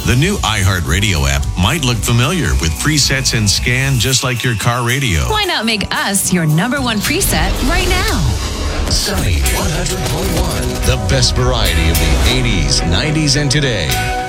The new iHeartRadio app might look familiar with presets and scan just like your car radio. Why not make us your number one preset right now? Sunny 100.1. The best variety of the 80s, 90s, and today.